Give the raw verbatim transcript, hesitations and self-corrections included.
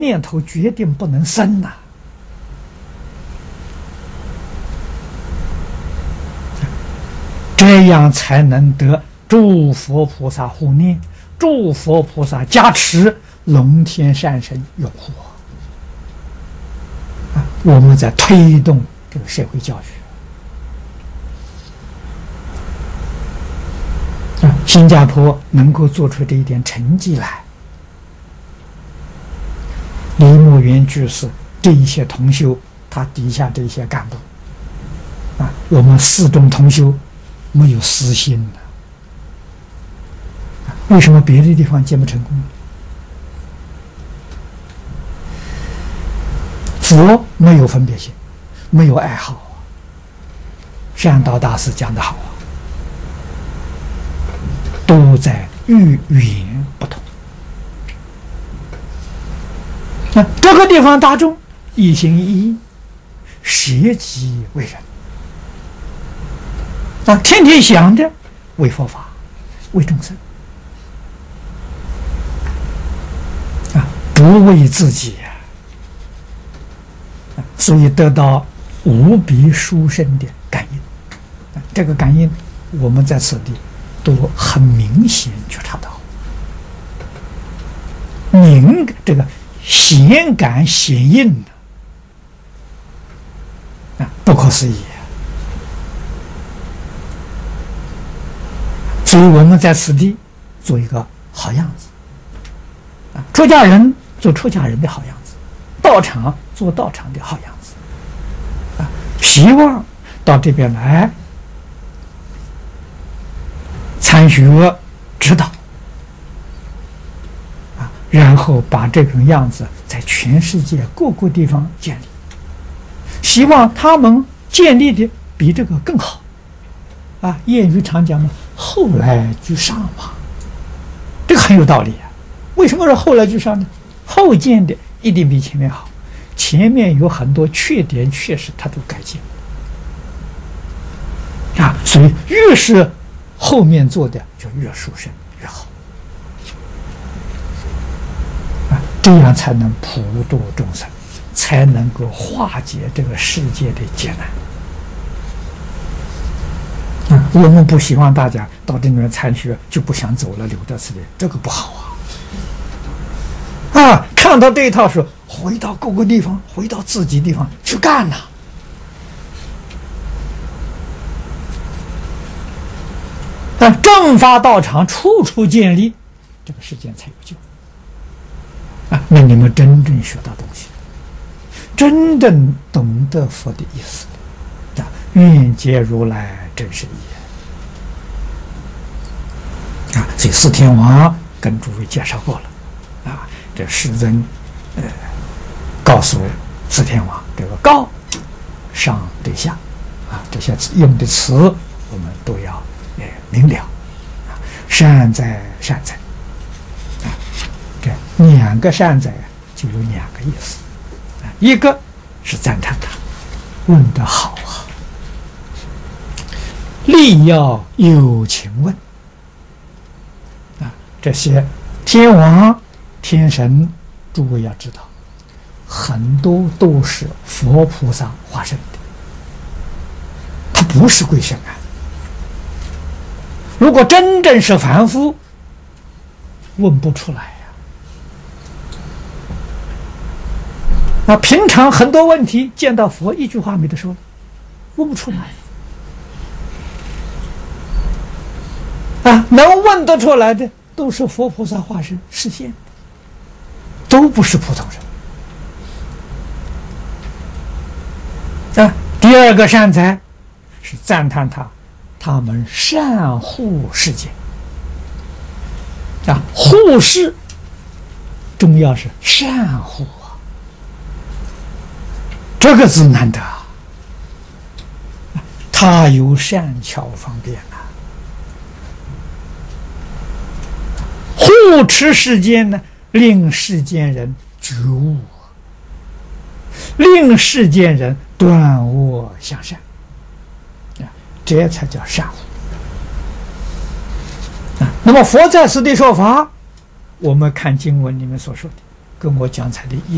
念头决定不能生呐、啊。这样才能得诸佛菩萨护念，诸佛菩萨加持，龙天善神拥护啊！我们在推动这个社会教育啊，新加坡能够做出这一点成绩来，李墨元居士这一些同修，他底下这些干部啊，我们四众同修没有私心的，为什么别的地方见不成功呢？佛没有分别心，没有爱好啊。善导大师讲得好啊，都在语言不同。那这个地方大众一心一意，舍己为人啊，天天想着为佛法，为众生啊，不为自己呀、啊，所以得到无比殊胜的感应。啊、这个感应，我们在此地都很明显觉察到，明这个显感显应的啊，不可思议。所以我们在此地做一个好样子啊，出家人做出家人的好样子，道场做道场的好样子啊，希望到这边来参学指导啊，然后把这种样子在全世界各个地方建立，希望他们建立的比这个更好啊。谚语常讲的后来居上嘛，这个很有道理啊。为什么是后来居上呢？后建的一定比前面好，前面有很多缺点，确实它都改进啊。所以越是后面做的就越殊胜越好啊，这样才能普度众生，才能够化解这个世界的劫难。啊、我们不希望大家到这里面参学就不想走了，留在此地，这个不好啊！啊，看到这一套时，回到各个地方，回到自己地方去干呐、啊！啊，正法道场处处建立，这个世间才有救啊！那你们真正学到东西，真正懂得佛的意思啊！愿解如来真实义啊！所以四天王跟诸位介绍过了啊。这世尊呃告诉四天王，这个高上对下啊，这些用的词我们都要呃明了啊。善哉善哉啊，这两个善哉就有两个意思啊，一个是赞叹他问得好啊，力要有情问啊，这些天王天神，诸位要知道，很多都是佛菩萨化身的，他不是贵圣啊。如果真正是凡夫，问不出来呀、啊。啊，平常很多问题见到佛一句话没得说，问不出来。啊，能问得出来的都是佛菩萨化身示现的，都不是普通人。啊，第二个善哉是赞叹他，他们善护世界。啊，护世重要是善护啊，这个字难得啊，他有善巧方便啊。护持世间呢，令世间人觉悟，令世间人断恶向善啊，这才叫善护啊。那么佛在此地说法，我们看经文里面所说的，跟我讲才的意